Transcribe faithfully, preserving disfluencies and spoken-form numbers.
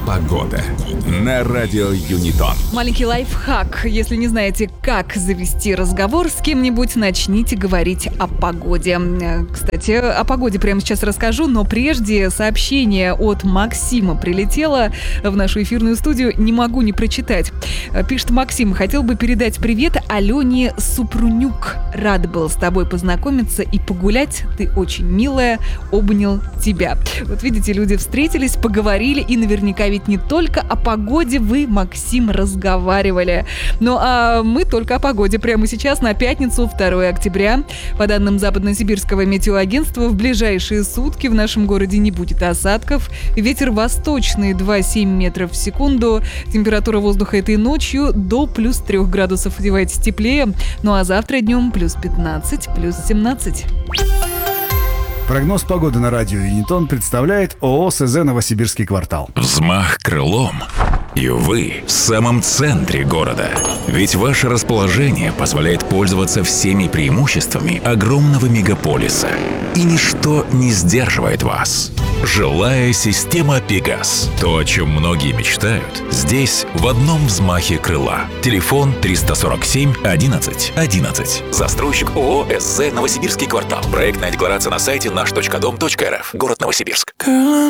Погода на радио Юнитон. Маленький лайфхак. Если не знаете, как завести разговор с кем-нибудь, начните говорить о погоде. Кстати, о погоде прямо сейчас расскажу, но прежде сообщение от Максима прилетело в нашу эфирную студию. Не могу не прочитать. Пишет Максим: хотел бы передать привет Алене Супрунюк. Рад был с тобой познакомиться и погулять. Ты очень милая. Обнял тебя. Вот видите, люди встретились, поговорили, и наверняка ведь не только о погоде вы, Максим, разговаривали. Ну а мы только о погоде прямо сейчас на пятницу, второе октября. По данным Западно-Сибирского метеоагентства, в ближайшие сутки в нашем городе не будет осадков. Ветер восточный два целых семь метров в секунду. Температура воздуха этой ночью до плюс трех градусов. Одевайтесь теплее. Ну а завтра днем плюс пятнадцать, плюс семнадцать. Прогноз погоды на радио Юнитон представляет ООО СЗ «Новосибирский квартал». Взмах крылом, и вы в самом центре города. Ведь ваше расположение позволяет пользоваться всеми преимуществами огромного мегаполиса. И ничто не сдерживает вас. Жилая система «Пегас». То, о чем многие мечтают, здесь в одном взмахе крыла. Телефон триста сорок семь одиннадцать одиннадцать. Застройщик ООО СЗ «Новосибирский квартал». Проектная декларация на сайте наш точка дом точка эр эф. Город Новосибирск.